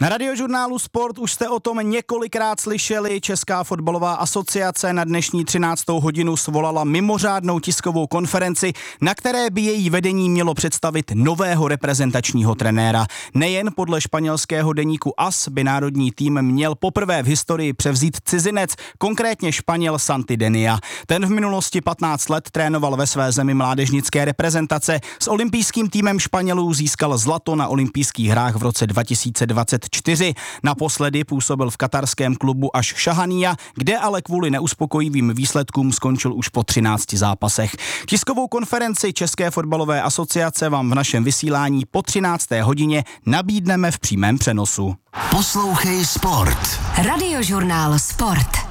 Na Radiožurnálu Sport už jste o tom několikrát slyšeli. Česká fotbalová asociace na dnešní 13. hodinu svolala mimořádnou tiskovou konferenci, na které by její vedení mělo představit nového reprezentačního trenéra. Nejen podle španělského deníku AS by národní tým měl poprvé v historii převzít cizinec, konkrétně Španěl Santi Denia. Ten v minulosti 15 let trénoval ve své zemi mládežnické reprezentace. S olympijským týmem Španělů získal zlato na olympijských hrách v roce 2024. Naposledy působil v katarském klubu Až Šahania, kde ale kvůli neuspokojivým výsledkům skončil už po 13 zápasech. Tiskovou konferenci České fotbalové asociace vám v našem vysílání po 13. hodině nabídneme v přímém přenosu. Poslouchej Sport. Radiožurnál Sport.